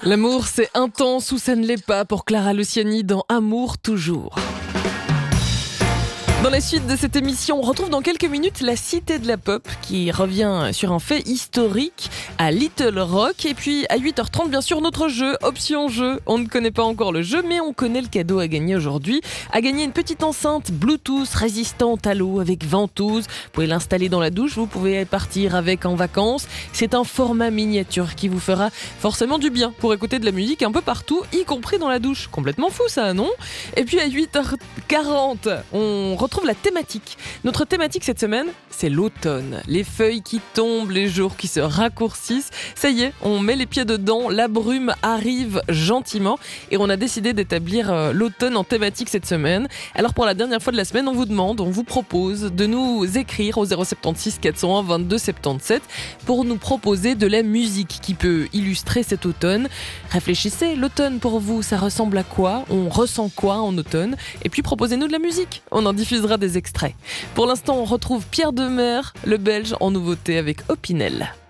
L'amour, c'est intense ou ça ne l'est pas pour Clara Luciani dans Amour toujours. Dans la suite de cette émission, on retrouve dans quelques minutes la Cité de la Pop qui revient sur un fait historique à Little Rock. Et puis à 8h30, bien sûr, notre jeu, Option Jeu. On ne connaît pas encore le jeu, mais on connaît le cadeau à gagner aujourd'hui. À gagner une petite enceinte Bluetooth résistante à l'eau avec ventouse. Vous pouvez l'installer dans la douche, vous pouvez partir avec en vacances. C'est un format miniature qui vous fera forcément du bien pour écouter de la musique un peu partout, y compris dans la douche. Complètement fou ça, non ? Et puis à 8h40, on retrouve la thématique. Notre thématique cette semaine, c'est l'automne. Les feuilles qui tombent, les jours qui se raccourcissent. Ça y est, on met les pieds dedans, la brume arrive gentiment et on a décidé d'établir l'automne en thématique cette semaine. Alors pour la dernière fois de la semaine, on vous propose de nous écrire au 076 401 22 77 pour nous proposer de la musique qui peut illustrer cet automne. Réfléchissez, l'automne pour vous, ça ressemble à quoi ? On ressent quoi en automne ? Et puis proposez-nous de la musique. On en diffusera des extraits. Pour l'instant, on retrouve Pierre Demers, le Belge, en nouveauté avec Opinel.